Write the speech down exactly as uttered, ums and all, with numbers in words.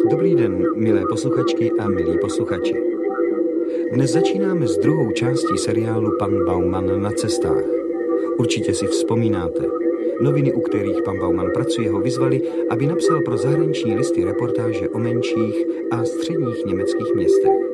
Dobrý den, milé posluchačky a milí posluchači. Dnes začínáme s druhou částí seriálu Pan Bauman na cestách. Určitě si vzpomínáte. Noviny, u kterých pan Bauman pracuje, ho vyzvali, aby napsal pro zahraniční listy reportáže o menších a středních německých městech.